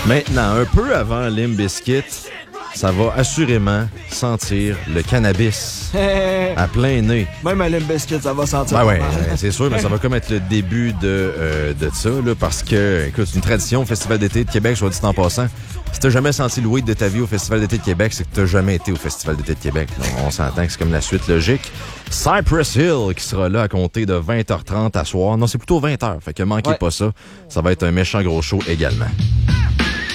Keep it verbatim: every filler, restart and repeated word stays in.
Maintenant, un peu avant Limp Bizkit, ça va assurément sentir le cannabis à plein nez. Même à Limp Bizkit, ça va sentir. Ben ouais, c'est sûr, mais ça va comme être le début de, euh, de ça, là, parce que, écoute, c'est une tradition au Festival d'été de Québec, soit dit en passant. Si t'as jamais senti le weed de ta vie au Festival d'été de Québec, c'est que t'as jamais été au Festival d'été de Québec. Donc, on s'entend que c'est comme la suite logique. Cypress Hill qui sera là à compter de vingt heures trente à soir. Non, c'est plutôt vingt heures, fait que manquez ouais. pas ça. Ça va être un méchant gros show également.